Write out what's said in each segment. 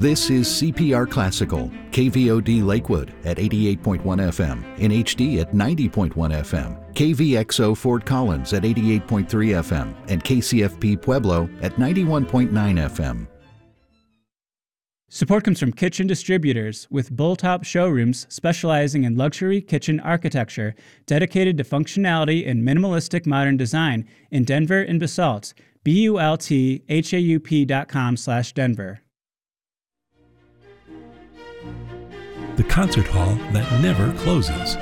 This is CPR Classical, KVOD Lakewood at 88.1 FM, in HD at 90.1 FM, KVXO Fort Collins at 88.3 FM, and KCFP Pueblo at 91.9 FM. Support comes from Kitchen Distributors, with Bulltop showrooms specializing in luxury kitchen architecture, dedicated to functionality and minimalistic modern design in Denver and Basalt. BULTHAUP.com/Denver. The concert hall that never closes.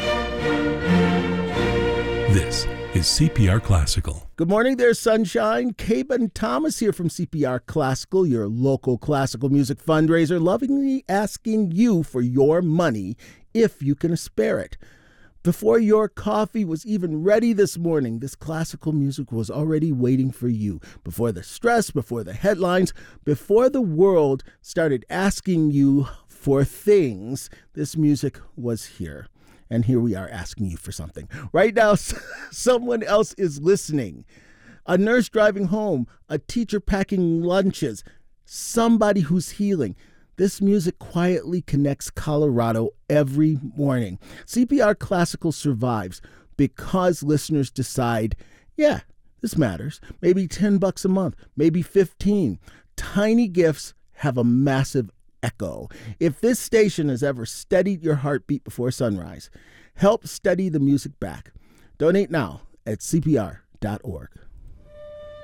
This is CPR Classical. Good morning there, sunshine. Caben Thomas here from CPR Classical, your local classical music fundraiser, lovingly asking you for your money if you can spare it. Before your coffee was even ready this morning, this classical music was already waiting for you. Before the stress, before the headlines, before the world started asking you for things, this music was here. And here we are asking you for something. Right now, someone else is listening. A nurse driving home, a teacher packing lunches, somebody who's healing. This music quietly connects Colorado every morning. CPR Classical survives because listeners decide, yeah, this matters. Maybe $10 a month, maybe 15. Tiny gifts have a massive echo. If this station has ever steadied your heartbeat before sunrise, help steady the music back. Donate now at CPR.org.